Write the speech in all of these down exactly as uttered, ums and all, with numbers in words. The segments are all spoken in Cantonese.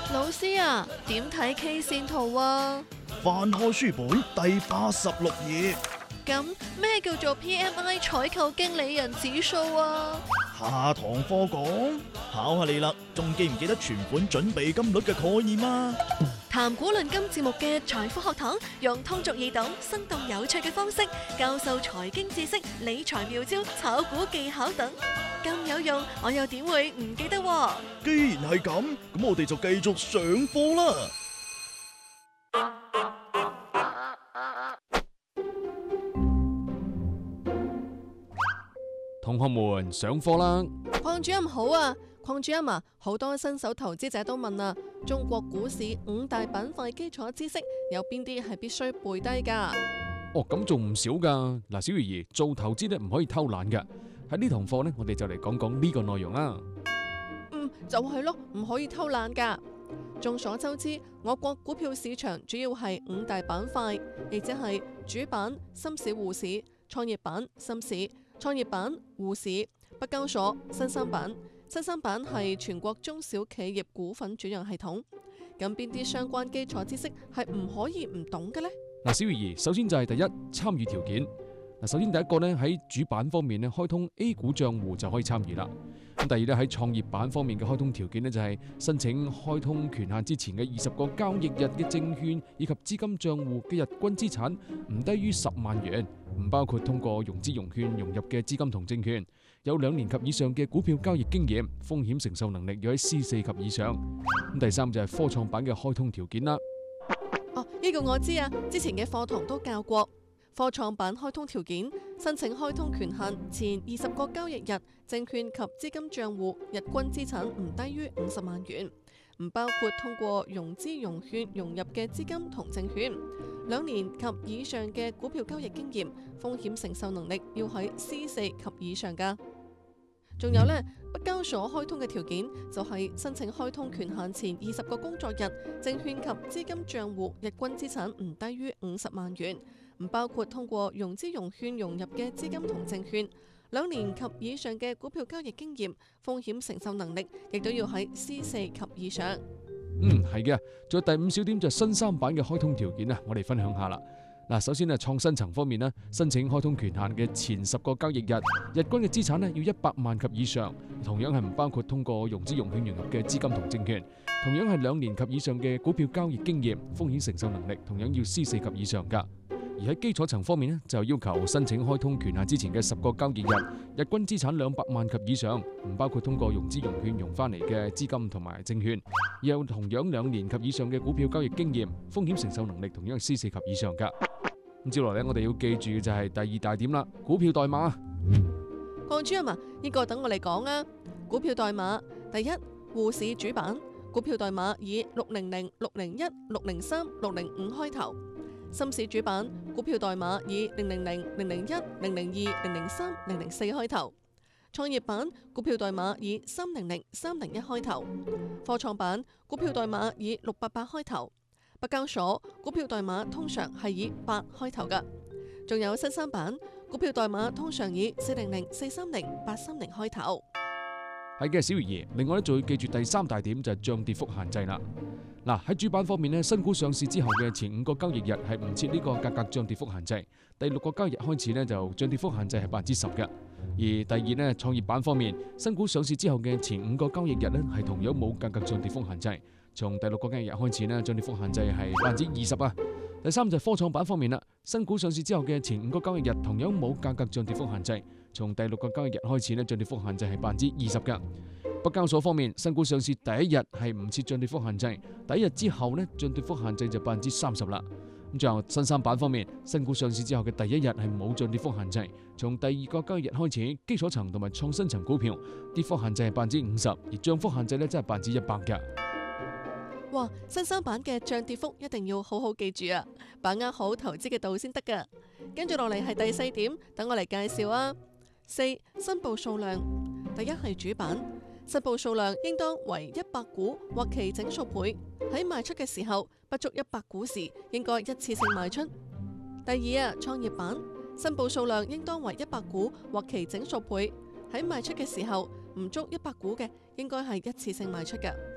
老師啊，點睇 K 線圖啊？ 翻開書本第八十六頁， 咁咩叫做 P M I 採購經理人指數啊？ 下堂課講，考下你啦，仲記唔記得存款準備金率嘅概念啊？ 談古論今節目嘅財富學堂，用通俗易懂、生動有趣嘅方式教授財經知識、理財妙招、炒股技巧等，咁有用，我又點會唔記得喎？ 既然係咁，咁我哋就繼續上課啦。 同學們上課啦！ 鄺主任好啊，鄺主任啊，好多新手投資者都問啊，中國股市五大板塊基礎知識有邊啲係必須背低噶？ 哦，咁仲唔少噶。嗱，小魚兒做投資咧唔可以偷懶噶。喺呢堂課呢，我哋就嚟講講呢個內容啦。 嗯，就係咯，唔可以偷懶噶。眾所周知，我國股票市場主要係五大板塊，亦即係主板、深市滬市、創業板、深市、創業板、滬市、北交所、新三板。新三板係全國中小企業股份轉讓系統。咁邊啲相關基礎知識係唔可以唔懂嘅呢？ 嗱，小魚兒，首先就係第一，參與條件。嗱，首先第一個呢，喺主板方面呢，開通 A 股賬戶就可以參與啦。咁第二呢，喺創業板方面嘅開通條件呢，就係申請開通權限之前嘅二十個交易日嘅證券以及資金賬戶嘅日均資產唔低於十萬元，唔包括通過融資融券融入嘅資金同證券，有兩年及以上嘅股票交易經驗，風險承受能力要喺 C 四及以上。咁第三就係科創板嘅開通條件啦。 哦，呢個我知啊，之前嘅課堂都教過。科創板開通條件：申請開通權限前二十個交易日，證券及資金賬戶日均資產唔低於五十萬元，唔包括通過融資融券融入嘅資金同證券，兩年及以上嘅股票交易經驗，風險承受能力要喺 C 四及以上噶。仲有呢，北交所開通嘅條件就係申請開通權限前二十個工作日，證券及資金賬戶日均資產唔低於五十萬元，唔包括通過融資融券融入嘅資金同證券，兩年及以上嘅股票交易經驗，風險承受能力亦都要喺 C 四及以上。 嗯，係嘅。仲有第五小點就係新三板嘅開通條件啊，我哋分享下啦。嗱，首先啊，創新層方面咧，申請開通權限嘅前十個交易日，日均嘅資產咧要一百萬及以上，同樣係唔包括通過融資融券融入嘅資金同證券，同樣係兩年及以上嘅股票交易經驗，風險承受能力同樣要 C 四及以上噶。而喺基礎層方面咧，就要求申請開通權限之前嘅十個交易日，日均資產兩百萬及以上，唔包括通過融資融券融翻嚟嘅資金同埋證券，而有同樣兩年及以上嘅股票交易經驗，風險承受能力同樣係 C 四及以上噶。咁接落嚟，我哋要記住嘅就係第二大點啦，股票代碼。 鄺主任啊，呢個等我嚟講啊。股票代碼第一，滬市主板股票代碼以六零零、六零一、六零三、六零五開頭；深市主板股票代碼以零零零、零零一、零零二、零零三、零零四開頭；創業板股票代碼以三零零、三零一開頭；科創板股票代碼以六八八開頭。北交所股票代碼通常係以八開頭噶，仲有新三板股票代碼通常以四零零、四三零、八三零開頭。 係嘅，小魚兒。另外咧，仲要記住第三大點就係漲跌幅限制啦。嗱，喺主板方面咧，新股上市之後嘅前五個交易日係唔設呢個價格漲跌幅限制，第六個交易日開始咧就漲跌幅限制係百分之十嘅。而第二咧，創業板方面，新股上市之後嘅前五個交易日咧係同樣冇價格漲跌幅限制。從第六個交易日開始呢，漲跌幅限制係百分之二十啊。第三就係科創板方面啦，新股上市之後嘅前五個交易日同樣冇價格漲跌幅限制，從第六個交易日開始呢，漲跌幅限制係百分之二十噶。北交所方面，新股上市第一日係唔設漲跌幅限制，第一日之後呢，漲跌幅限制就百分之三十啦。咁最後新三板方面，新股上市之後嘅第一日係冇漲跌幅限制，從第二個交易日開始，基礎層同埋創新層股票跌幅限制係百分之五十，而漲幅限制呢，真係百分之一百噶。 哇！新三板嘅漲跌幅一定要好好記住啊，把握好投資嘅度先得噶。跟住落嚟係第四點，等我嚟介紹啊。四、申報數量。第一係主板，申報數量應當為一百股或其整數倍。喺賣出嘅時候，不足一百股時，應該一次性賣出。第二啊，創業板，申報數量應當為一百股或其整數倍。喺賣出嘅時候，唔足一百股嘅，應該係一次性賣出嘅。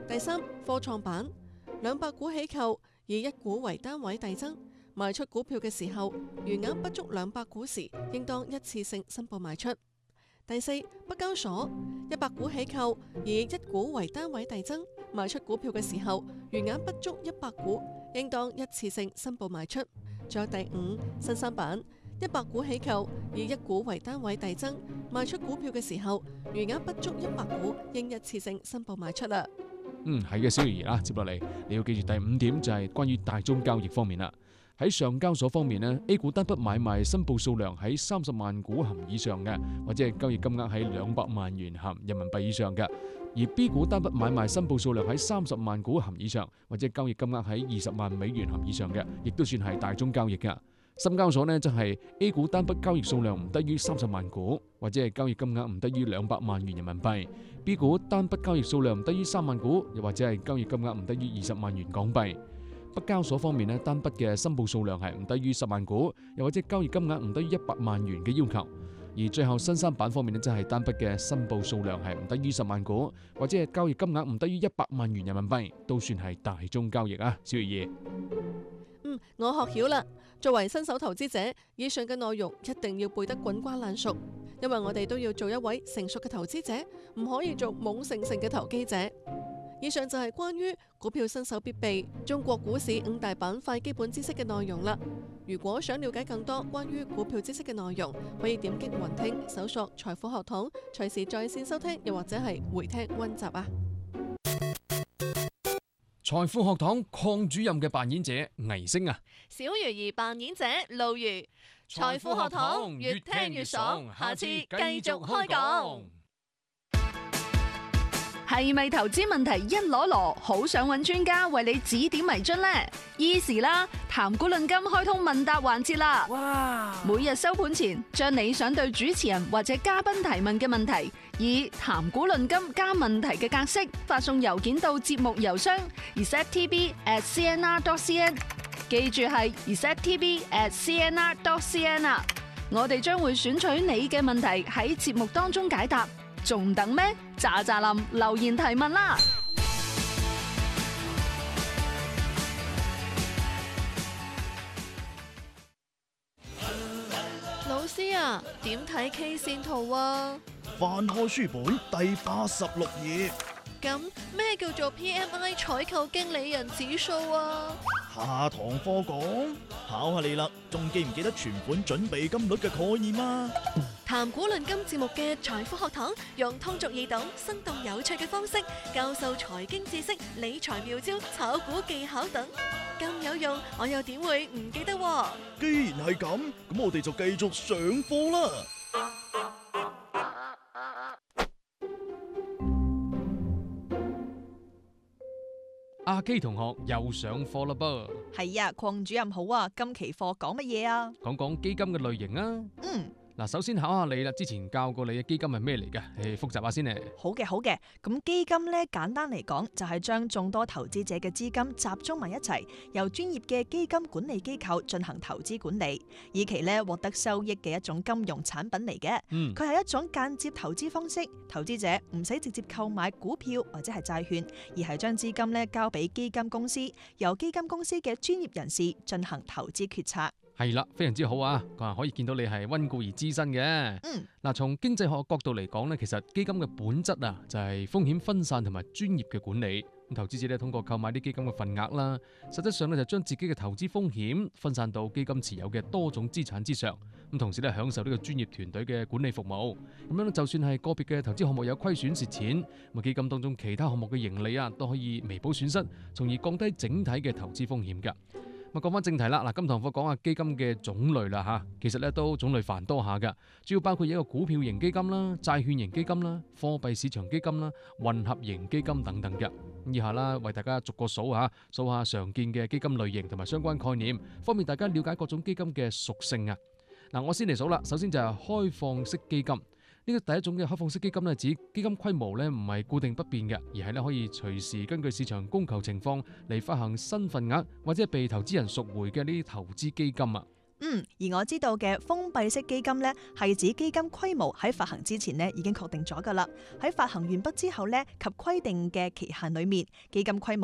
第三，科創板兩百股起購，以一股為單位遞增，賣出股票嘅時候，餘額不足兩百股時，應當一次性申報賣出。第四，北交所一百股起購，以一股為單位遞增，賣出股票嘅時候，餘額不足一百股，應當一次性申報賣出。仲有第五，新三板一百股起購，以一股為單位遞增，賣出股票嘅時候，餘額不足一百股，應一次性申報賣出啦。 嗯，係嘅，小魚兒啦，接落嚟你要記住第五點就係關於大宗交易方面啦。喺上交所方面呢 A 股單筆買賣申報數量喺三十萬股含以上嘅，或者係交易金額喺兩百萬元含人民幣以上嘅；而 B 股單筆買賣申報數量喺三十萬股含以上，或者交易金額喺二十萬美元含以上嘅，亦都算係大宗交易嘅。深交所呢，就係 A 股單筆交易數量唔低於三十萬股，或者係交易金額唔低於兩百萬元人民幣；B 股單筆交易數量唔低於三萬股，又或者係交易金額唔低於二十萬元港幣。北交所方面呢，單筆嘅申報數量係唔低於十萬股，又或者交易金額唔低於一百萬元嘅要求。而最後新三板方面呢，即係單筆嘅申報數量係唔低於十萬股，或者係交易金額唔低於一百萬元人民幣，都算係大宗交易啊，小爺爺。 嗯，我學曉啦。作為新手投資者，以上嘅內容一定要背得滾瓜爛熟，因為我哋都要做一位成熟嘅投資者，唔可以做懵盛盛嘅投機者。以上就係關於股票新手必備中國股市五大板塊基本知識嘅內容啦。如果想了解更多關於股票知識嘅內容，可以點擊雲聽搜索財富學堂，隨時在線收聽，又或者係回聽溫習啊。 財富學堂鄺主任嘅扮演者倪星啊， 小魚兒扮演者路如。財富學堂越聽越爽，下次繼續開講。 係咪投資問題一籮籮，好想揾專家為你指點迷津呢？Easy 啦，談股論金開通問答環節啦！哇！每日收盤前，將你想對主持人或者嘉賓提問嘅問題，以談股論金加問題嘅格式發送郵件到節目郵箱 r e c e p t b at c n r dot c n， 記住係 r e c e p t b at c n r dot c n 啊！我哋將會選取你嘅問題喺節目當中解答。仲等咩？喳喳林留言提問啦！ 老師啊，點睇 K 線圖啊？ 翻開書本第八十六頁。 咁咩叫做 P M I 採購經理人指數啊？ 下堂課講，考下你啦，仲記唔記得存款準備金率嘅概念啊？ 談股論金節目嘅財富學堂，用通俗易懂、生動有趣嘅方式教授財經知識、理財妙招、炒股技巧等，咁有用，我又點會唔記得喎？ 既然係咁，咁我哋就繼續上課啦。 阿基同學又上課啦噃。 係啊，鄺主任好啊，今期課講乜嘢啊？ 講講基金嘅類型啊。 嗯。 嗱，首先考下你啦，之前教過你嘅基金係咩嚟㗎？誒，複習下先咧。 好嘅，好嘅。咁基金咧，簡單嚟講就係將眾多投資者嘅資金集中埋一齊，由專業嘅基金管理機構進行投資管理，以期咧獲得收益嘅一種金融產品嚟嘅。嗯。佢係一種間接投資方式，投資者唔使直接購買股票或者係債券，而係將資金咧交俾基金公司，由基金公司嘅專業人士進行投資決策。 係啦，非常之好啊！可以見到你係溫故而知新嘅。嗯，嗱，從經濟學角度嚟講咧，其實基金嘅本質啊，就係風險分散同埋專業嘅管理。咁投資者咧通過購買啲基金嘅份額啦，實質上咧就將自己嘅投資風險分散到基金持有嘅多種資產之上。咁同時咧享受呢個專業團隊嘅管理服務。咁樣就算係個別嘅投資項目有虧損蝕錢，咁基金當中其他項目嘅盈利啊都可以彌補損失，從而降低整體嘅投資風險㗎。咁講翻正題啦，嗱，今堂課講下基金嘅種類啦嚇，其實咧都種類繁多下㗎，主要包括一個股票型基金啦、債券型基金啦、貨幣市場基金啦、混合型基金等等嘅。咁以下啦，為大家逐個數下，數下常見嘅基金類型同埋相關概念，方便大家了解各種基金嘅屬性啊。嗱，我先嚟數啦，首先就係開放式基金。呢個第一種嘅開放式基金咧，指基金規模咧唔係固定不變嘅，而係咧可以隨時根據市場供求情況嚟發行新份額或者係被投資人贖回嘅呢啲投資基金啊。 嗯，而我知道嘅封閉式基金呢，係指基金規模喺發行之前呢已經確定咗㗎啦。喺發行完畢之後呢及規定嘅期限裏面，基金規模